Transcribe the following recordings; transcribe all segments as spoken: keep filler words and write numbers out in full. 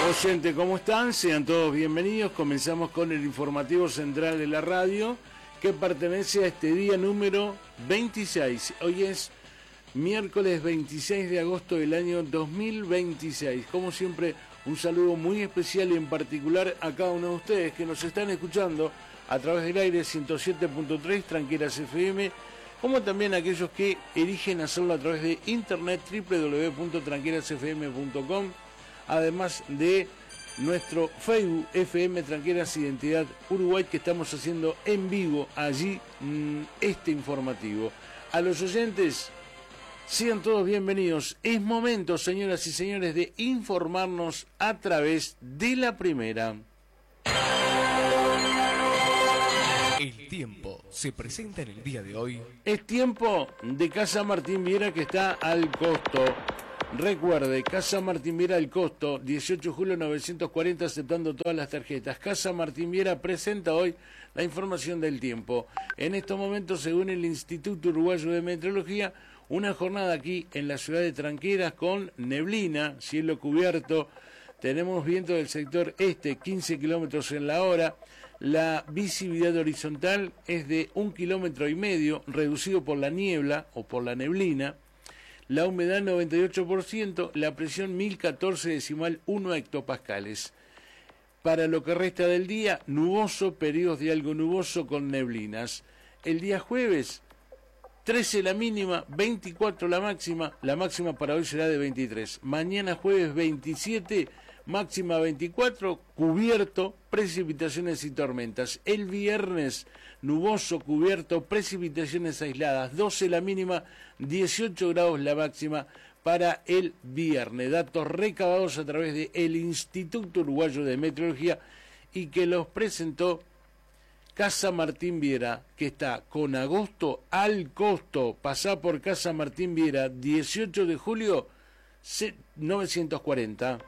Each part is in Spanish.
Oyente, ¿cómo están? Sean todos bienvenidos. Comenzamos con el informativo central de la radio, que pertenece a este día número veintiséis. Hoy es miércoles veintiséis de agosto del año dos mil veintiséis. Como siempre, un saludo muy especial y en particular a cada uno de ustedes que nos están escuchando a través del aire ciento siete punto tres, Tranqueras F M, como también a aquellos que eligen hacerlo a través de internet, doble u doble u doble u punto tranqueras f m punto com, además de nuestro Facebook F M Tranqueras Identidad Uruguay, que estamos haciendo en vivo allí mmm, este informativo. A los oyentes, sean todos bienvenidos. Es momento, señoras y señores, de informarnos a través de la primera. El tiempo se presenta en el día de hoy. Es tiempo de Casa Martín Viera, que está al costo. Recuerde, Casa Martín Viera al costo, dieciocho de julio novecientos cuarenta, aceptando todas las tarjetas. Casa Martín Viera presenta hoy la información del tiempo. En estos momentos, según el Instituto Uruguayo de Meteorología, una jornada aquí en la ciudad de Tranqueras con neblina, cielo cubierto. Tenemos viento del sector este, quince kilómetros en la hora. La visibilidad horizontal es de un kilómetro y medio, reducido por la niebla o por la neblina. La humedad noventa y ocho por ciento, la presión mil catorce decimal uno hectopascales. Para lo que resta del día, nuboso, periodos de algo nuboso con neblinas. El día jueves, trece la mínima, veinticuatro la máxima, la máxima para hoy será de veintitrés. Mañana jueves veintisiete, máxima veinticuatro, cubierto, precipitaciones y tormentas. El viernes, nuboso, cubierto, precipitaciones aisladas, doce la mínima, dieciocho grados la máxima para el viernes. Datos recabados a través del Instituto Uruguayo de Meteorología y que los presentó Casa Martín Viera, que está con agosto al costo. Pasá por Casa Martín Viera, dieciocho de julio novecientos cuarenta.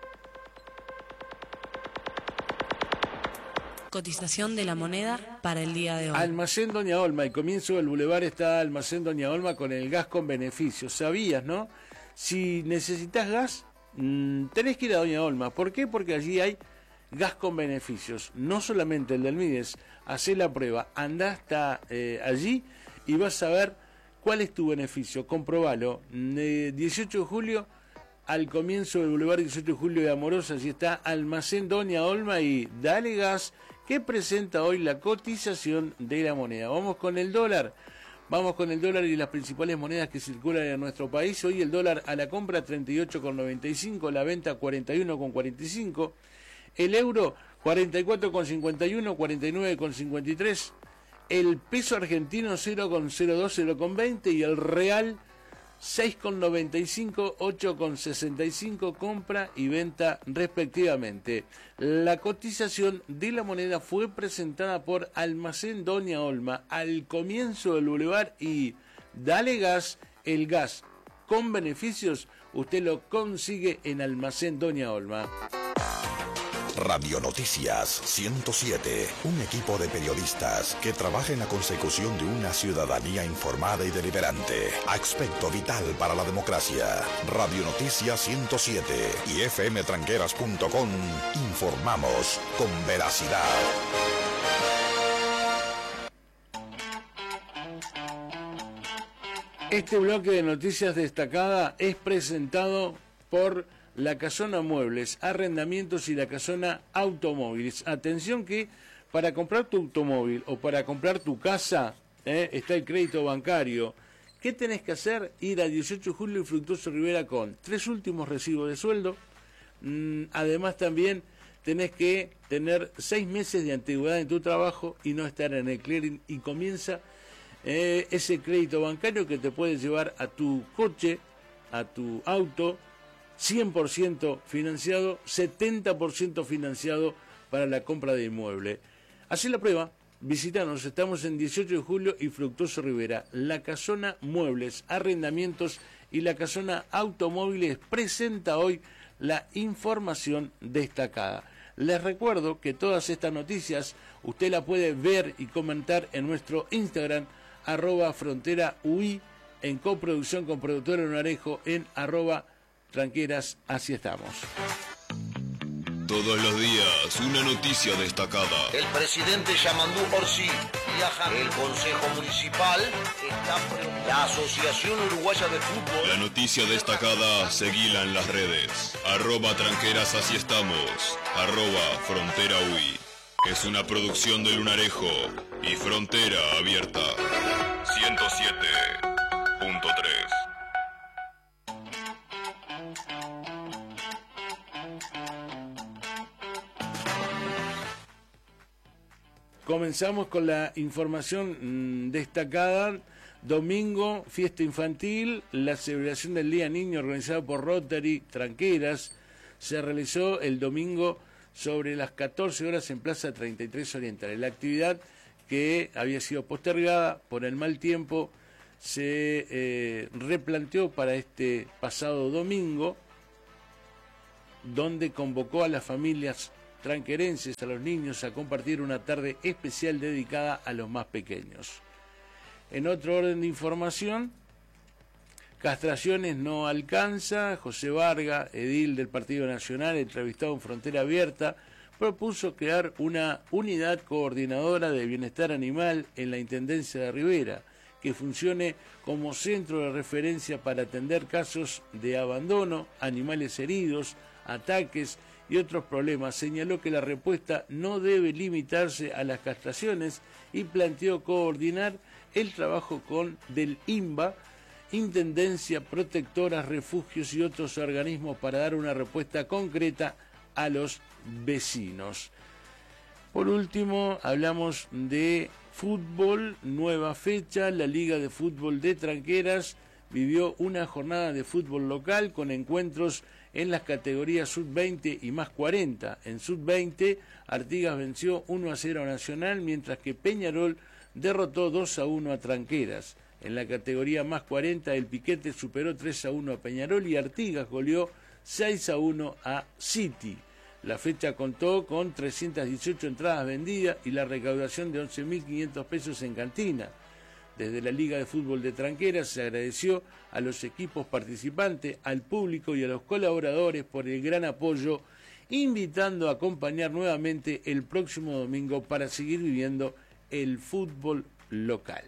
Cotización de la moneda para el día de hoy. Almacén Doña Olma, el comienzo del bulevar está Almacén Doña Olma con el gas con beneficios. ¿Sabías, no? Si necesitas gas, mmm, tenés que ir a Doña Olma. ¿Por qué? Porque allí hay gas con beneficios, no solamente el del Mides. Hacé la prueba, andá hasta eh, allí y vas a ver cuál es tu beneficio. Comprobalo. Eh, dieciocho de julio, al comienzo del Boulevard dieciocho de julio de Amorosa, allí está Almacén Doña Olma y dale gas, que presenta hoy la cotización de la moneda. Vamos con el dólar. Vamos con el dólar y las principales monedas que circulan en nuestro país. Hoy el dólar a la compra treinta y ocho con noventa y cinco, la venta cuarenta y uno con cuarenta y cinco. El euro cuarenta y cuatro con cincuenta y uno, cuarenta y nueve con cincuenta y tres. El peso argentino cero con cero dos, cero con veinte. Y el real seis con noventa y cinco, ocho con sesenta y cinco, compra y venta respectivamente. La cotización de la moneda fue presentada por Almacén Doña Olma al comienzo del bulevar y dale gas, el gas con beneficios, usted lo consigue en Almacén Doña Olma. Radio Noticias ciento siete, un equipo de periodistas que trabaja en la consecución de una ciudadanía informada y deliberante, aspecto vital para la democracia. Radio Noticias ciento siete y f m tranqueras punto com, informamos con veracidad. Este bloque de noticias destacada es presentado por La Casona Muebles, Arrendamientos y La Casona Automóviles. Atención que para comprar tu automóvil o para comprar tu casa, eh, está el crédito bancario. ¿Qué tenés que hacer? Ir a dieciocho de julio y Fructuoso Rivera con tres últimos recibos de sueldo. Mm, además también tenés que tener seis meses de antigüedad en tu trabajo y no estar en el clearing, y comienza eh, ese crédito bancario que te puede llevar a tu coche, a tu auto, cien por ciento financiado, setenta por ciento financiado para la compra de inmueble. Hacé la prueba, visítanos, estamos en dieciocho de julio y Fructuoso Rivera. La Casona Muebles, Arrendamientos y La Casona Automóviles presenta hoy la información destacada. Les recuerdo que todas estas noticias usted la puede ver y comentar en nuestro Instagram, arroba frontera U I, en coproducción con Productora Lunarejo, en arroba Tranqueras. Así estamos. Todos los días, una noticia destacada. El presidente Yamandú Orsi viaja. El Consejo Municipal está preocupado. La Asociación Uruguaya de Fútbol. La noticia destacada, seguila en las redes. Arroba tranqueras, así estamos. Arroba frontera U I. Es una producción de Lunarejo y Frontera Abierta. ciento siete punto tres. Comenzamos con la información mmm, destacada. Domingo, fiesta infantil, la celebración del Día Niño organizada por Rotary Tranqueras se realizó el domingo sobre las catorce horas en Plaza treinta y tres Oriental. La actividad, que había sido postergada por el mal tiempo, se eh, replanteó para este pasado domingo, donde convocó a las familias tranquerenses, a los niños, a compartir una tarde especial dedicada a los más pequeños. En otro orden de información, castraciones no alcanza. José Vargas, edil del Partido Nacional, entrevistado en Frontera Abierta, propuso crear una unidad coordinadora de bienestar animal en la Intendencia de Rivera, que funcione como centro de referencia para atender casos de abandono, animales heridos, ataques y otros problemas. Señaló que la respuesta no debe limitarse a las castraciones y planteó coordinar el trabajo con del I N B A, Intendencia, protectoras, refugios y otros organismos para dar una respuesta concreta a los vecinos. Por último, hablamos de fútbol, nueva fecha. La Liga de Fútbol de Tranqueras vivió una jornada de fútbol local con encuentros en las categorías sub veinte y más cuarenta. En sub veinte, Artigas venció uno a cero a Nacional, mientras que Peñarol derrotó dos a uno a Tranqueras. En la categoría más cuarenta, el Piquete superó tres a uno a Peñarol y Artigas goleó seis a uno a City. La fecha contó con trescientas dieciocho entradas vendidas y la recaudación de once mil quinientos pesos en cantina. Desde la Liga de Fútbol de Tranqueras se agradeció a los equipos participantes, al público y a los colaboradores por el gran apoyo, invitando a acompañar nuevamente el próximo domingo para seguir viviendo el fútbol local.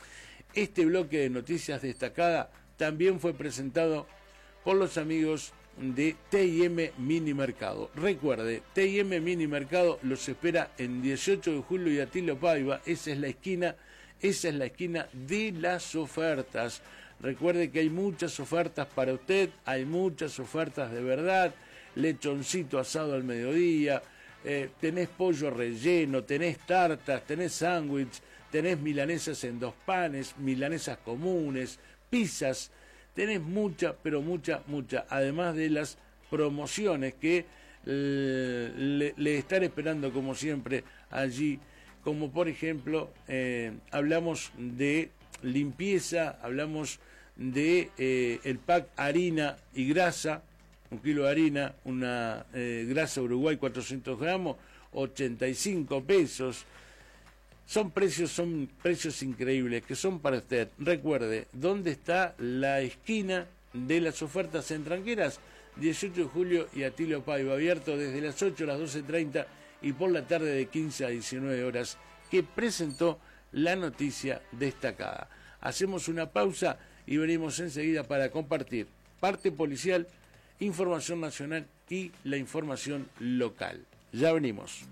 Este bloque de noticias destacada también fue presentado por los amigos de T I M Mini Mercado. Recuerde, T I M Mini Mercado los espera en dieciocho de julio y Atilio Paiva. Esa es la esquina, esa es la esquina de las ofertas. Recuerde que hay muchas ofertas para usted, hay muchas ofertas de verdad. Lechoncito asado al mediodía, eh, tenés pollo relleno, tenés tartas, tenés sándwich, tenés milanesas en dos panes, milanesas comunes, pizzas, tenés mucha, pero mucha, mucha, además de las promociones que eh, le, le están esperando como siempre allí, como por ejemplo, eh, hablamos de limpieza, hablamos de eh, el pack harina y grasa, un kilo de harina, una eh, grasa Uruguay cuatrocientos gramos, ochenta y cinco pesos. Son precios, son precios increíbles que son para usted. Recuerde, ¿dónde está la esquina de las ofertas en Tranqueras? dieciocho de julio y Atilio Paiva, abierto desde las ocho a las doce treinta y por la tarde de quince a diecinueve horas, que presentó la noticia destacada. Hacemos una pausa y venimos enseguida para compartir parte policial, información nacional y la información local. Ya venimos.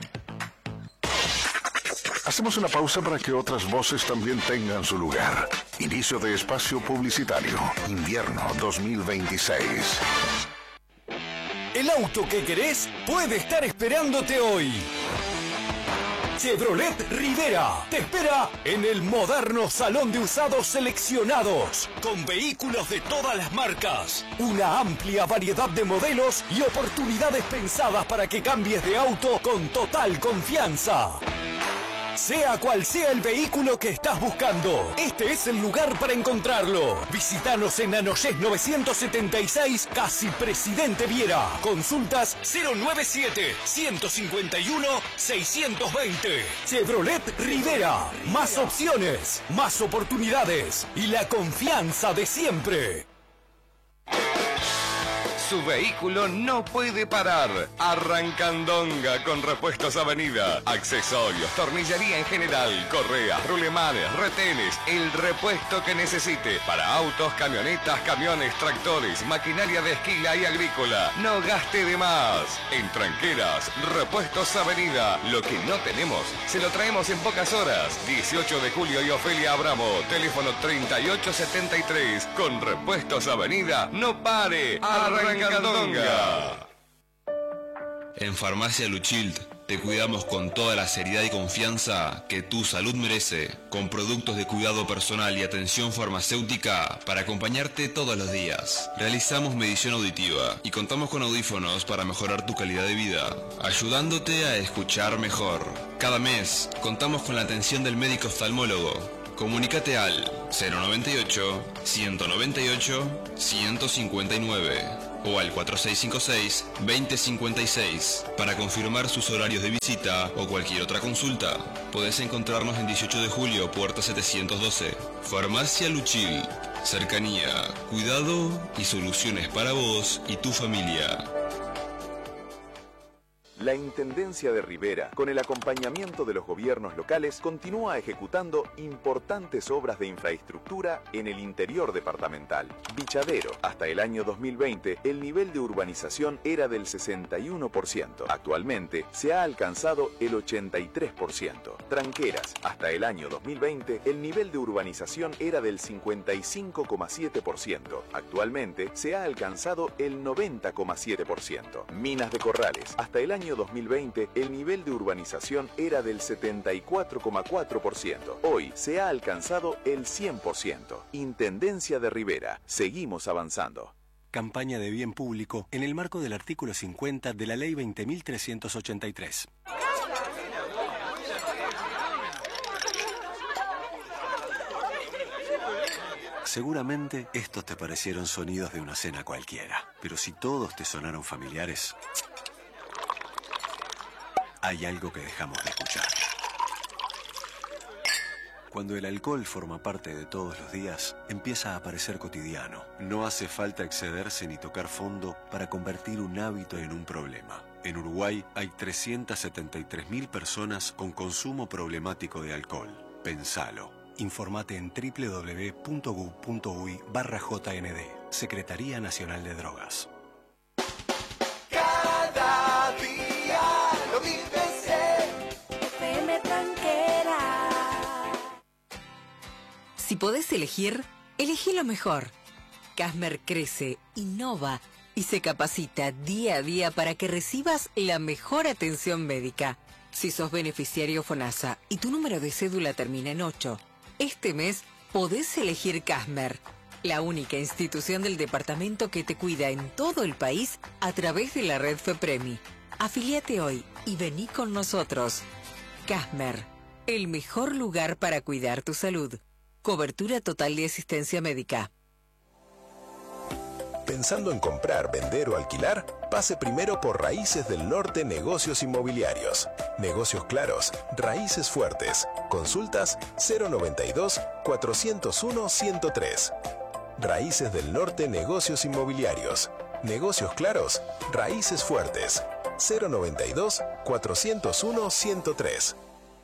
Hacemos una pausa para que otras voces también tengan su lugar. Inicio de espacio publicitario. Invierno dos mil veintiséis. El auto que querés puede estar esperándote hoy. Chevrolet Rivera te espera en el moderno salón de usados seleccionados, con vehículos de todas las marcas, una amplia variedad de modelos y oportunidades pensadas para que cambies de auto con total confianza. Sea cual sea el vehículo que estás buscando, este es el lugar para encontrarlo. Visítanos en Anoyés novecientos setenta y seis, casi Presidente Viera. Consultas cero noventa y siete, ciento cincuenta y uno, seiscientos veinte. Chevrolet Rivera. Más opciones, más oportunidades y la confianza de siempre. su vehículo no puede parar. Arrancandonga con Repuestos Avenida. Accesorios, tornillería en general, correas, rulemanes, retenes, el repuesto que necesite para autos, camionetas, camiones, tractores, maquinaria de esquila y agrícola. No gaste de más. En Tranqueras, Repuestos Avenida. Lo que no tenemos, se lo traemos en pocas horas. dieciocho de julio y Ofelia Abramo. Teléfono treinta y ocho setenta y tres. Con Repuestos Avenida, no pare. Arrancandonga. En Farmacia Luchild te cuidamos con toda la seriedad y confianza que tu salud merece, con productos de cuidado personal y atención farmacéutica para acompañarte todos los días. Realizamos medición auditiva y contamos con audífonos para mejorar tu calidad de vida, ayudándote a escuchar mejor. Cada mes contamos con la atención del médico oftalmólogo. Comunícate al cero noventa y ocho, ciento noventa y ocho, ciento cincuenta y nueve o al cuatro seis cinco seis, veinte cincuenta y seis para confirmar sus horarios de visita o cualquier otra consulta. Podés encontrarnos en dieciocho de julio, puerta setecientos doce. Farmacia Luchil. Cercanía, cuidado y soluciones para vos y tu familia. La Intendencia de Rivera, con el acompañamiento de los gobiernos locales, continúa ejecutando importantes obras de infraestructura en el interior departamental. Bichadero, hasta el año dos mil veinte, el nivel de urbanización era del sesenta y uno por ciento. Actualmente, se ha alcanzado el ochenta y tres por ciento. Tranqueras, hasta el año dos mil veinte, el nivel de urbanización era del cincuenta y cinco coma siete por ciento. Actualmente, se ha alcanzado el noventa coma siete por ciento. Minas de Corrales, hasta el año dos mil veinte, el nivel de urbanización era del setenta y cuatro coma cuatro por ciento. Hoy se ha alcanzado el cien por ciento. Intendencia de Rivera. Seguimos avanzando. Campaña de bien público en el marco del artículo cincuenta de la Ley veinte mil trescientos ochenta y tres. Seguramente estos te parecieron sonidos de una cena cualquiera, pero si todos te sonaron familiares, hay algo que dejamos de escuchar. Cuando el alcohol forma parte de todos los días, empieza a parecer cotidiano. No hace falta excederse ni tocar fondo para convertir un hábito en un problema. En Uruguay hay trescientas setenta y tres mil personas con consumo problemático de alcohol. Pensalo. Informate en doble u doble u doble u punto gu punto uy barra J N D. Secretaría Nacional de Drogas. Cada día lo vives en F M Tranquera. Si podés elegir, elegí lo mejor. Casmer crece, innova y se capacita día a día para que recibas la mejor atención médica. Si sos beneficiario FONASA y tu número de cédula termina en ocho, este mes podés elegir Casmer, la única institución del departamento que te cuida en todo el país a través de la red FEPREMI. Afiliate hoy y vení con nosotros. Casmer, el mejor lugar para cuidar tu salud. Cobertura total de asistencia médica. Pensando en comprar, vender o alquilar, pase primero por Raíces del Norte Negocios Inmobiliarios. Negocios claros, raíces fuertes. Consultas cero noventa y dos, cuatrocientos uno, ciento tres. Raíces del Norte Negocios Inmobiliarios. Negocios claros, raíces fuertes. cero noventa y dos, cuatrocientos uno, ciento tres.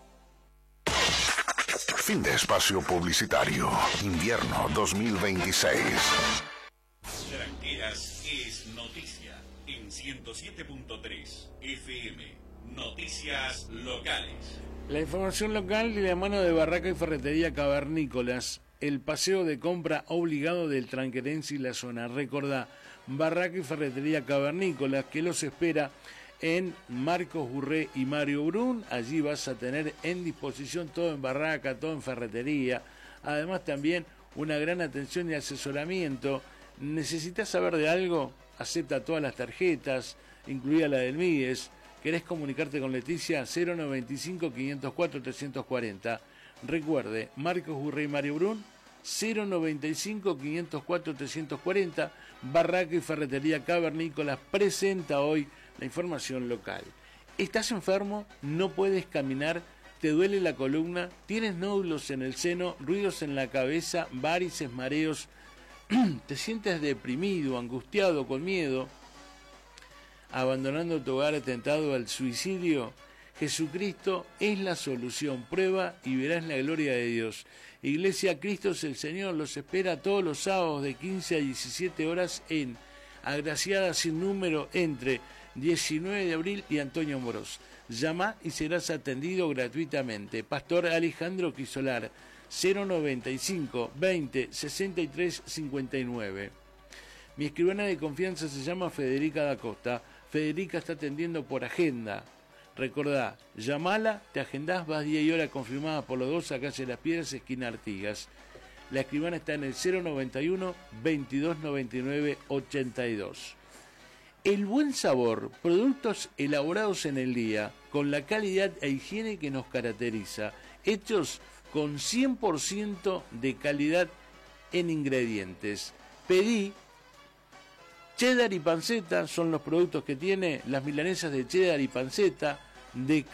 Fin de espacio publicitario. Invierno dos mil veintiséis. Tranqueras es noticia en ciento siete punto tres F M. Noticias locales. La información local de la mano de Barraca y Ferretería Cavernícolas. El paseo de compra obligado del tranquerense y la zona. Recordá, Barraca y Ferretería Cavernícolas, que los espera en Marcos Burré y Mario Brun. Allí vas a tener en disposición todo en Barraca, todo en Ferretería. Además también una gran atención y asesoramiento. ¿Necesitas saber de algo? Acepta todas las tarjetas, incluida la del M I E S. ¿Querés comunicarte con Leticia? cero noventa y cinco, quinientos cuatro, trescientos cuarenta. Recuerde, Marcos Burré y Mario Brun, cero noventa y cinco, quinientos cuatro, trescientos cuarenta. Barraca y Ferretería Cavernícolas presenta hoy la información local. ¿Estás enfermo? ¿No puedes caminar? ¿Te duele la columna? ¿Tienes nódulos en el seno? ¿Ruidos en la cabeza? ¿Varices, mareos? te sientes deprimido, angustiado, con miedo, abandonando tu hogar tentado al suicidio, Jesucristo es la solución. Prueba y verás la gloria de Dios. Iglesia Cristo es el Señor, los espera todos los sábados de quince a diecisiete horas en Agraciada Sin Número entre diecinueve de abril y Antonio Moros. Llama y serás atendido gratuitamente. Pastor Alejandro Quisolar, cero noventa y cinco, veinte, sesenta y tres, cincuenta y nueve. Mi escribana de confianza se llama Federica da Costa. Federica está atendiendo por agenda. Recordá, llamala, te agendás, vas día y hora confirmada por los dos a calle Las Piedras, esquina Artigas. La escribana está en el cero noventa y uno, veintidós noventa y nueve, ochenta y dos. El buen sabor, productos elaborados en el día, con la calidad e higiene que nos caracteriza, hechos con cien por ciento de calidad en ingredientes. Pedí cheddar y panceta, son los productos que tiene, las milanesas de cheddar y panceta, de